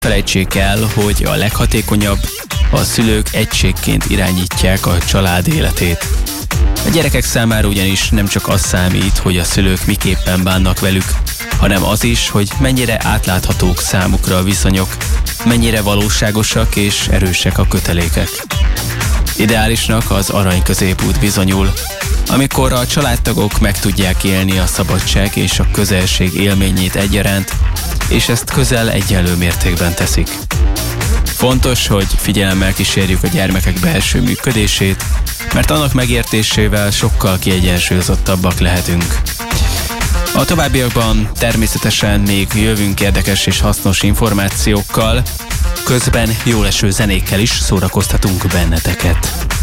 Felejtsék el, hogy a leghatékonyabb, a szülők egységként irányítják a család életét. A gyerekek számára ugyanis nem csak az számít, hogy a szülők miképpen bánnak velük, hanem az is, hogy mennyire átláthatók számukra a viszonyok, mennyire valóságosak és erősek a kötelékek. Ideálisnak az arany középút bizonyul, amikor a családtagok meg tudják élni a szabadság és a közelség élményét egyaránt, és ezt közel egyenlő mértékben teszik. Fontos, hogy figyelemmel kísérjük a gyermekek belső működését, mert annak megértésével sokkal kiegyensúlyozottabbak lehetünk. A továbbiakban természetesen még jövünk érdekes és hasznos információkkal, közben jól eső zenékkel is szórakoztatunk benneteket.